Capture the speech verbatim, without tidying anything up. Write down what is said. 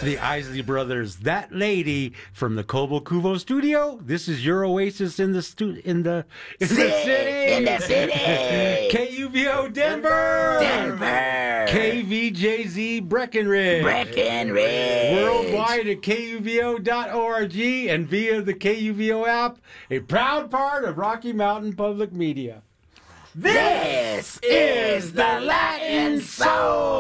The Isley Brothers, that lady from the Kobo Kuvo studio. This is your oasis in the stu- in the in City, the city. in the city. K U V O Denver. Denver. K V J Z Breckenridge. Breckenridge. Worldwide at K U V O dot org and via the K U V O app, a proud part of Rocky Mountain Public Media. This is the Latin Soul.